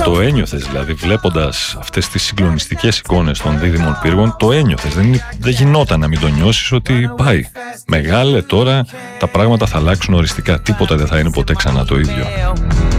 Το ένιωθες δηλαδή, βλέποντας αυτές τις συγκλονιστικές εικόνες των δίδυμων πύργων, το ένιωθες. Δεν γινόταν να μην το νιώσεις ότι πάει. Μεγάλε, τώρα τα πράγματα θα αλλάξουν οριστικά. Τίποτα δεν θα είναι ποτέ ξανά το ίδιο.